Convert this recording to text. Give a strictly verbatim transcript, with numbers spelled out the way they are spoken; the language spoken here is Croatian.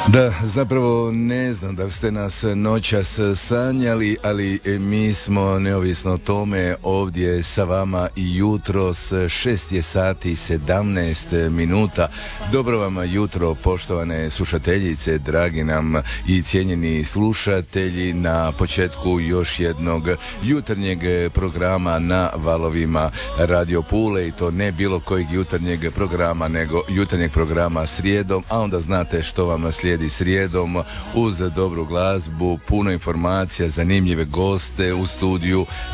Da, zapravo ne znam da ste nas noćas sanjali, ali mi smo neovisno o tome ovdje sa vama i jutros. Šest je sati sedamnaest minuta. Dobro vam jutro, poštovane slušateljice, dragi nam i cijenjeni slušatelji, na početku još jednog jutarnjeg programa na valovima Radio Pule, i to ne bilo kojeg jutarnjeg programa, nego jutarnjeg programa srijedom, a onda znate što vam slijedi srijedom, uz dobru glazbu, puno informacija, zanimljive goste u studiju.